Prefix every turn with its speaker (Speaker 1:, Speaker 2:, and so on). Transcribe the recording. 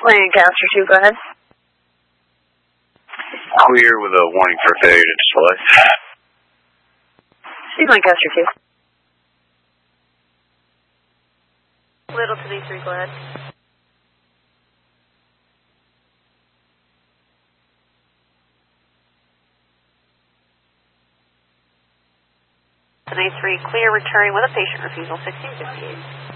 Speaker 1: Lancaster 2, go ahead.
Speaker 2: Clear with a warning for failure to display.
Speaker 1: See Lancaster 2.
Speaker 3: Little to D3, go ahead. To D3, clear returning with a patient refusal 1658.